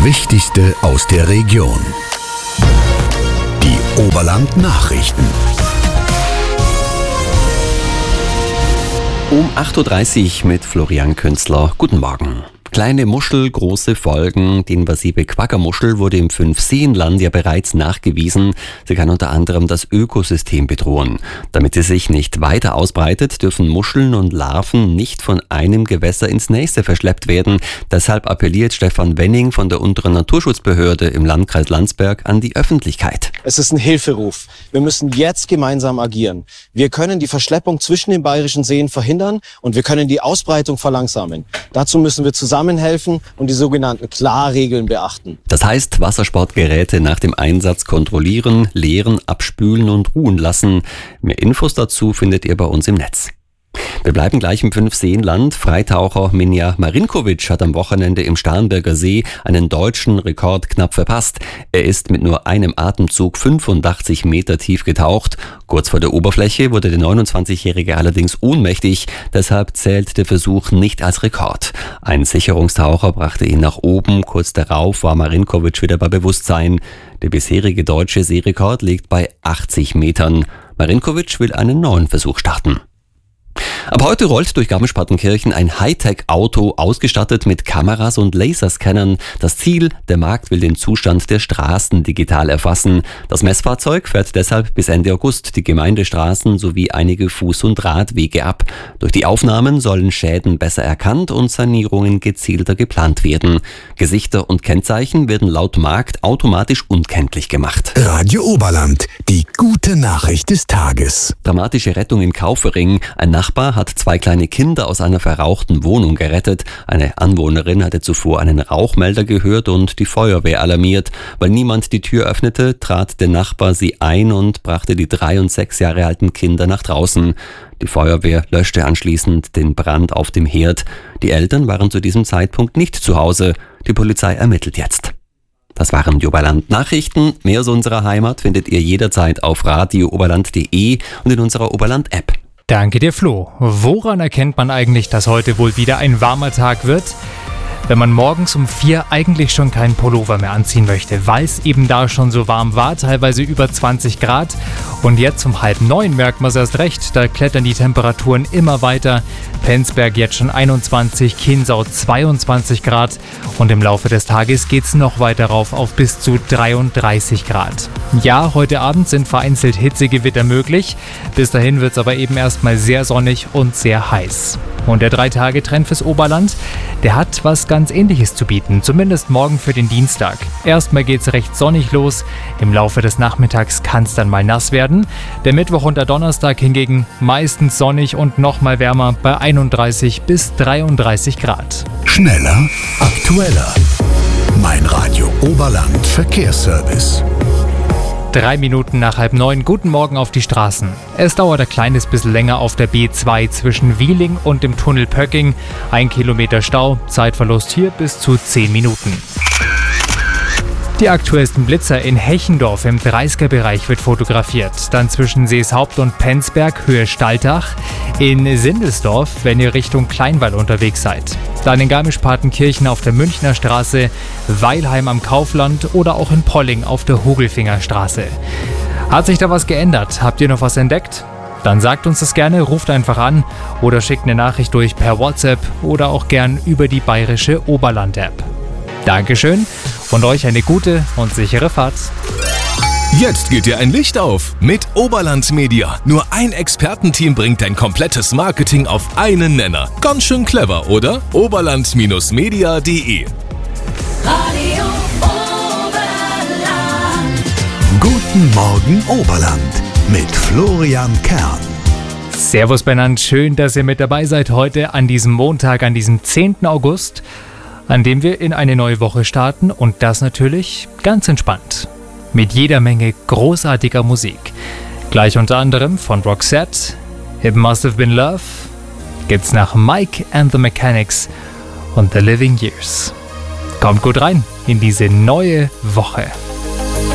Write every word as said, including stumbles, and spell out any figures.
Wichtigste aus der Region. Die Oberland-Nachrichten. Um acht Uhr dreißig mit Florian Künzler. Guten Morgen. Kleine Muschel, große Folgen. Die invasive Quaggermuschel wurde im Fünfseenland ja bereits nachgewiesen. Sie kann unter anderem das Ökosystem bedrohen. Damit sie sich nicht weiter ausbreitet, dürfen Muscheln und Larven nicht von einem Gewässer ins nächste verschleppt werden. Deshalb appelliert Stefan Wenning von der unteren Naturschutzbehörde im Landkreis Landsberg an die Öffentlichkeit. Es ist ein Hilferuf. Wir müssen jetzt gemeinsam agieren. Wir können die Verschleppung zwischen den bayerischen Seen verhindern und wir können die Ausbreitung verlangsamen. Dazu müssen wir zusammen helfen und die sogenannten Klarregeln beachten. Das heißt, Wassersportgeräte nach dem Einsatz kontrollieren, leeren, abspülen und ruhen lassen. Mehr Infos dazu findet ihr bei uns im Netz. Wir bleiben gleich im Fünfseenland. Freitaucher Minja Marinkovic hat am Wochenende im Starnberger See einen deutschen Rekord knapp verpasst. Er ist mit nur einem Atemzug fünfundachtzig Meter tief getaucht. Kurz vor der Oberfläche wurde der neunundzwanzigjährige allerdings ohnmächtig. Deshalb zählt der Versuch nicht als Rekord. Ein Sicherungstaucher brachte ihn nach oben. Kurz darauf war Marinkovic wieder bei Bewusstsein. Der bisherige deutsche Seerekord liegt bei achtzig Metern. Marinkovic will einen neuen Versuch starten. Ab heute rollt durch Garmisch-Partenkirchen ein Hightech-Auto ausgestattet mit Kameras und Laserscannern. Das Ziel, der Markt will den Zustand der Straßen digital erfassen. Das Messfahrzeug fährt deshalb bis Ende August die Gemeindestraßen sowie einige Fuß- und Radwege ab. Durch die Aufnahmen sollen Schäden besser erkannt und Sanierungen gezielter geplant werden. Gesichter und Kennzeichen werden laut Markt automatisch unkenntlich gemacht. Radio Oberland, die gute Nachricht des Tages. Dramatische Rettung in Kaufering. Ein Nachbar hat zwei kleine Kinder aus einer verrauchten Wohnung gerettet. Eine Anwohnerin hatte zuvor einen Rauchmelder gehört und die Feuerwehr alarmiert. Weil niemand die Tür öffnete, trat der Nachbar sie ein und brachte die drei und sechs Jahre alten Kinder nach draußen. Die Feuerwehr löschte anschließend den Brand auf dem Herd. Die Eltern waren zu diesem Zeitpunkt nicht zu Hause. Die Polizei ermittelt jetzt. Das waren die Oberland-Nachrichten. Mehr aus unserer Heimat findet ihr jederzeit auf radio oberland punkt de und in unserer Oberland-App. Danke dir, Flo. Woran erkennt man eigentlich, dass heute wohl wieder ein warmer Tag wird? Wenn man morgens um vier eigentlich schon keinen Pullover mehr anziehen möchte, weil es eben da schon so warm war, teilweise über zwanzig Grad. Und jetzt um halb neun merkt man es erst recht, da klettern die Temperaturen immer weiter. Penzberg jetzt schon einundzwanzig, Chiemsau zweiundzwanzig Grad und im Laufe des Tages geht es noch weiter rauf auf bis zu dreiunddreißig Grad. Ja, heute Abend sind vereinzelt Hitzegewitter möglich. Bis dahin wird es aber eben erstmal sehr sonnig und sehr heiß. Und der drei-Tage-Trend fürs Oberland, der hat was ganz Ähnliches zu bieten, zumindest morgen für den Dienstag. Erstmal geht's recht sonnig los, im Laufe des Nachmittags kann es dann mal nass werden. Der Mittwoch und der Donnerstag hingegen meistens sonnig und nochmal wärmer bei einunddreißig bis dreiunddreißig Grad. Schneller, aktueller. Mein Radio Oberland Verkehrsservice. Drei Minuten nach halb neun, guten Morgen auf die Straßen. Es dauert ein kleines bisschen länger auf der B zwei zwischen Wieling und dem Tunnel Pöcking. Ein Kilometer Stau, Zeitverlust hier bis zu zehn Minuten. Die aktuellsten Blitzer in Hechendorf im dreißiger-Bereich wird fotografiert. Dann zwischen Seeshaupt und Penzberg, Höhe Staltach. In Sindelsdorf, wenn ihr Richtung Kleinwall unterwegs seid. Dann in Garmisch-Partenkirchen auf der Münchner Straße, Weilheim am Kaufland oder auch in Polling auf der Hogelfinger Straße. Hat sich da was geändert? Habt ihr noch was entdeckt? Dann sagt uns das gerne, ruft einfach an oder schickt eine Nachricht durch per WhatsApp oder auch gern über die bayerische Oberland-App. Dankeschön und euch eine gute und sichere Fahrt. Jetzt geht dir ein Licht auf mit Oberland Media. Nur ein Expertenteam bringt dein komplettes Marketing auf einen Nenner. Ganz schön clever, oder? oberland Media punkt de Radio Oberland. Guten Morgen Oberland mit Florian Kern. Servus Benant, schön, dass ihr mit dabei seid heute an diesem Montag, an diesem zehnten August, an dem wir in eine neue Woche starten und das natürlich ganz entspannt. Mit jeder Menge großartiger Musik. Gleich unter anderem von Roxette, It Must Have Been Love, gibt's nach Mike and the Mechanics und The Living Years. Kommt gut rein in diese neue Woche.